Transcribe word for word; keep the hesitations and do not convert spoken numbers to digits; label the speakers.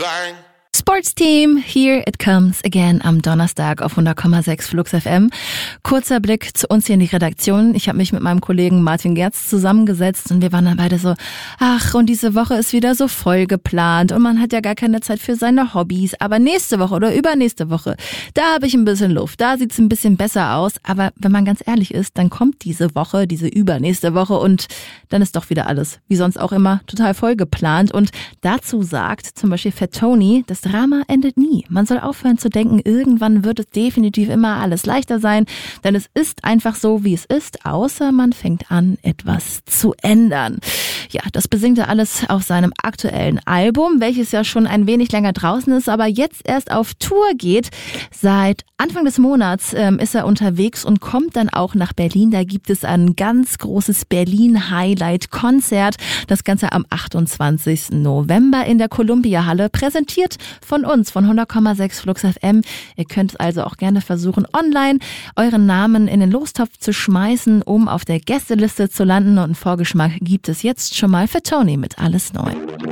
Speaker 1: Bang.
Speaker 2: Sportsteam, here it comes again am Donnerstag auf hundert Komma sechs Flux F M. Kurzer Blick zu uns hier in die Redaktion. Ich habe mich mit meinem Kollegen Martin Gerz zusammengesetzt und wir waren dann beide so, ach, und diese Woche ist wieder so voll geplant und man hat ja gar keine Zeit für seine Hobbys. Aber nächste Woche oder übernächste Woche, da habe ich ein bisschen Luft, da sieht's ein bisschen besser aus. Aber wenn man ganz ehrlich ist, dann kommt diese Woche, diese übernächste Woche und dann ist doch wieder alles, wie sonst auch immer, total voll geplant. Und dazu sagt zum Beispiel Fat Tony, das Drama endet nie. Man soll aufhören zu denken, irgendwann wird es definitiv immer alles leichter sein, denn es ist einfach so, wie es ist, außer man fängt an, etwas zu ändern. Ja, das besingt er alles auf seinem aktuellen Album, welches ja schon ein wenig länger draußen ist, aber jetzt erst auf Tour geht. Seit Anfang des Monats ähm, ist er unterwegs und kommt dann auch nach Berlin. Da gibt es ein ganz großes Berlin-Highlight-Konzert. Das Ganze am achtundzwanzigsten November in der Columbia-Halle, präsentiert von uns, von hundert Komma sechs Flux F M. Ihr könnt also auch gerne versuchen, online euren Namen in den Lostopf zu schmeißen, um auf der Gästeliste zu landen. Und einen Vorgeschmack gibt es jetzt schon mal für Tony mit Alles Neu.